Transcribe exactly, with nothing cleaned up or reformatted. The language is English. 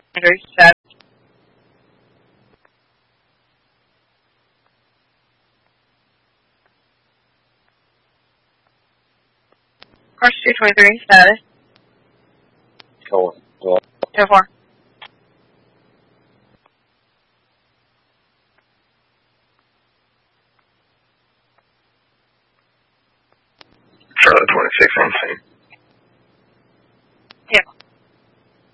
three seven. Course two twenty-three, status. Go on. Go on. ten four. Charlie twenty-six on scene.